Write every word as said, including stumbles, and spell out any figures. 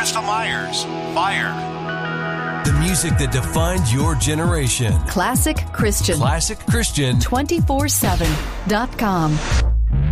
Bristol Myers, Fire. The music that defined your generation. Classic Christian. Classic Christian. two four seven dot com.